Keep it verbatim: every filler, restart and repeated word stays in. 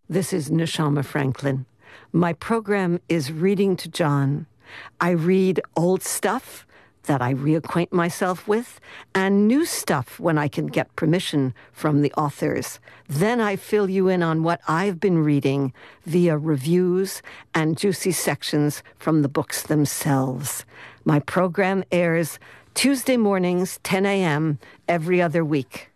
This is Neshama Franklin. My program is Reading to John. I read old stuff that I reacquaint myself with, and new stuff when I can get permission from the authors. Then I fill you in on what I've been reading via reviews and juicy sections from the books themselves. My program airs Tuesday mornings, ten a.m., every other week.